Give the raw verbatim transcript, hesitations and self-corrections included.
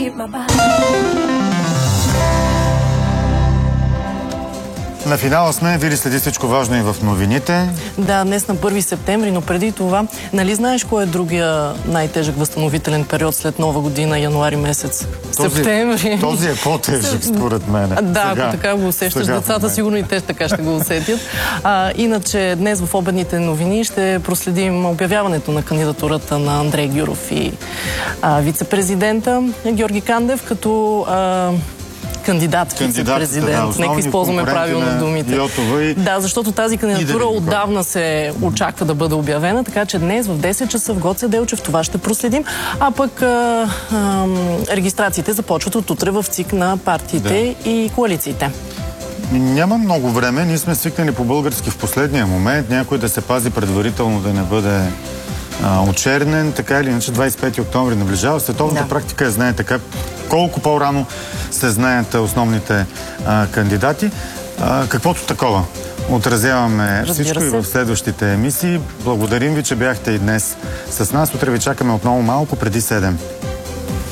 На финала сме, Вили следи всичко важно и в новините. Да, днес на първи септември, но преди това, нали знаеш кой е другия най-тежък възстановителен период след Нова година, януари месец? Този, Септември. Този е по-тежък, според мен. Да, сега, ако така го усещаш, децата сигурно и те така ще го усетят. А, иначе днес в обедните новини ще проследим обявяването на кандидатурата на Андрей Гюров и а, вице-президента Георги Кандев като а, кандидат вице-президент. Да, нека използваме правилно думите. И... Да, защото тази кандидатура да отдавна се очаква да бъде обявена, така че днес в десет часа в Гоце Делчев това ще проследим. А пък а, а, регистрациите започват от утре в ЦИК на партиите да. и коалициите. Няма много време. Ние сме свикнали по български в последния момент. Някой да се пази предварително, да не бъде а, очернен. Така или иначе двадесет и пети октомври наближава. Световната да. практика е, знае така, колко по-рано се знаят основните а, кандидати. А, каквото такова. Отразяваме Разбира всичко се. и в следващите емисии. Благодарим ви, че бяхте и днес с нас. Утре ви чакаме отново малко преди седем.